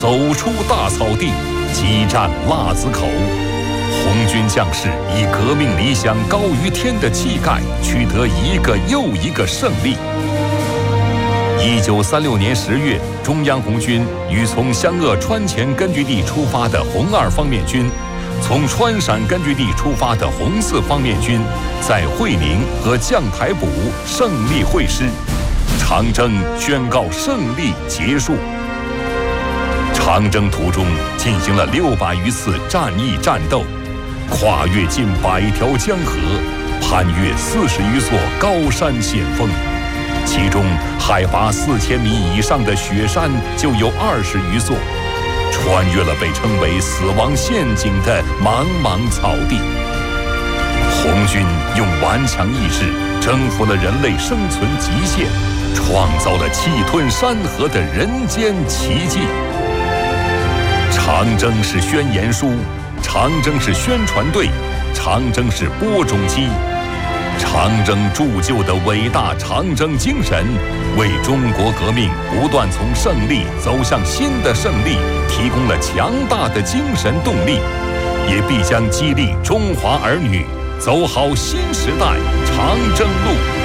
走出大草地，激战腊子口。红军将士以革命理想高于天的气概，取得一个又一个胜利。1936年10月，中央红军与从湘鄂川黔根据地出发的红二方面军，从川陕根据地出发的红四方面军，在会宁和将台堡胜利会师，长征宣告胜利结束。长征途中进行了600余次战役战斗，跨越近100条江河，攀越40余座高山险峰，其中海拔4000米以上的雪山就有20余座，穿越了被称为死亡陷阱的茫茫草地。红军用顽强意志征服了人类生存极限，创造了气吞山河的人间奇迹。长征是宣言书，长征是宣传队，长征是播种机。长征铸就的伟大长征精神，为中国革命不断从胜利走向新的胜利提供了强大的精神动力，也必将激励中华儿女走好新时代长征路。